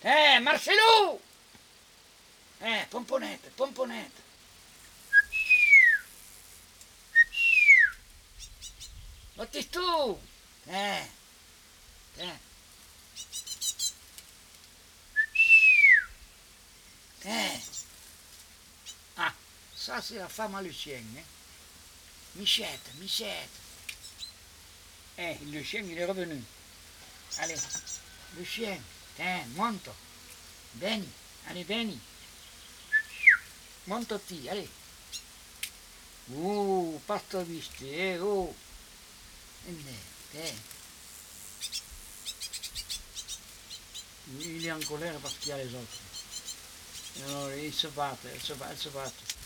Marcelou! Pomponette, pomponette. Battistou! Eh. Ah, ça c'est la femme à Lucien, hein. Michette, Michette. Le chien il est revenu. Allez, le chien, monte. Vieni, allez, vieni. Montati, allez. Pasta viste, oh. Il est en colère parce qu'il y a les autres. Alors, ils se battent, elles se battent.